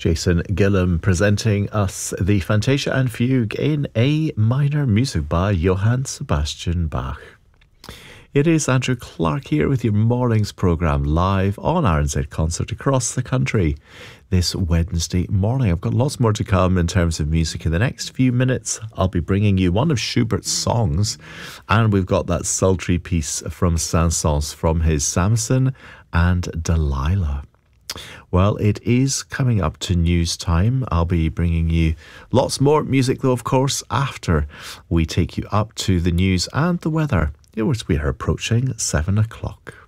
Jason Gillam presenting us the Fantasia and Fugue in A minor, music by Johann Sebastian Bach. It is Andrew Clark here with your morning's programme live on RNZ Concert across the country this Wednesday morning. I've got lots more to come in terms of music in the next few minutes. I'll be bringing you one of Schubert's songs, and we've got that sultry piece from Saint-Saëns from his Samson and Delilah. Well, it is coming up to news time. I'll be bringing you lots more music, though, of course, after we take you up to the news and the weather. We are approaching 7 o'clock.